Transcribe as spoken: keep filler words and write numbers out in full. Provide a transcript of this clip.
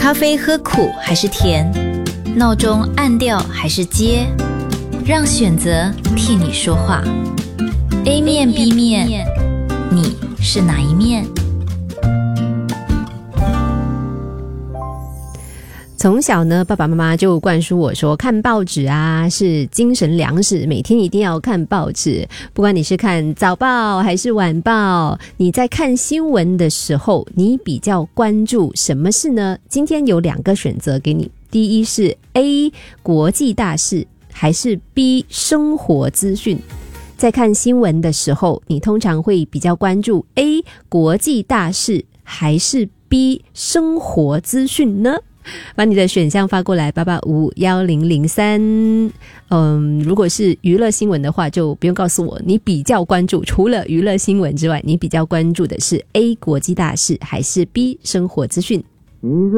咖啡喝苦还是甜？闹钟按掉还是接？让选择替你说话。A 面 B 面，你是哪一面？ 从小呢，爸爸妈妈就灌输我说，看报纸啊是精神粮食，每天一定要看报纸。不管你是看早报还是晚报，你在看新闻的时候，你比较关注什么事呢？今天有两个选择给你，第一是 A 国际大事，还是 B 生活资讯。在看新闻的时候，你通常会比较关注 A 国际大事，还是 B 生活资讯呢？把你的选项发过来八八五一零零三。嗯，如果是娱乐新闻的话，就不用告诉我你比较关注，除了娱乐新闻之外，你比较关注的是 A 国际大事还是 B 生活资讯。